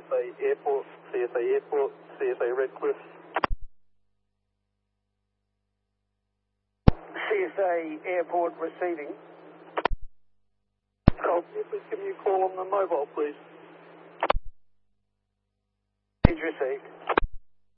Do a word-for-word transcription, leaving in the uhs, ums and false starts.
S A Airport, C S A Airport, C S A Redcliffe. C S A Airport receiving. Carl, can you please give me a call on the mobile, please? Is received.